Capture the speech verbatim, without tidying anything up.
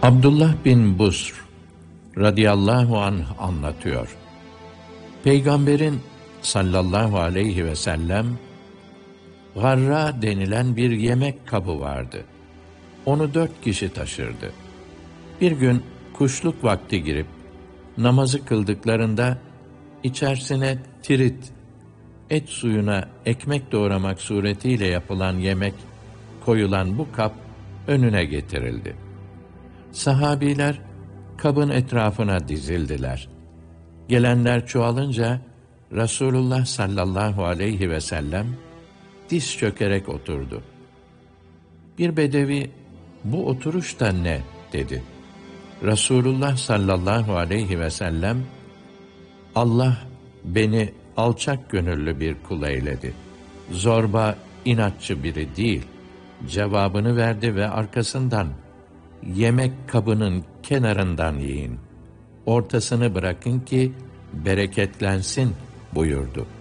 Abdullah bin Busr radıyallahu anh anlatıyor. Peygamberin sallallahu aleyhi ve sellem garra denilen bir yemek kabı vardı. Onu dört kişi taşırdı. Bir gün kuşluk vakti girip namazı kıldıklarında içerisine tirit, et suyuna ekmek doğramak suretiyle yapılan yemek koyulan bu kap önüne getirildi. Sahabiler kabın etrafına dizildiler. Gelenler çoğalınca Resulullah sallallahu aleyhi ve sellem diz çökerek oturdu. Bir bedevi, "Bu oturuş da ne?" dedi. Resulullah sallallahu aleyhi ve sellem, "Allah beni alçak gönüllü bir kul eyledi. Zorba, inatçı biri değil." cevabını verdi ve arkasından, "Yemek kabının kenarından yiyin. Ortasını bırakın ki bereketlensin." buyurdu.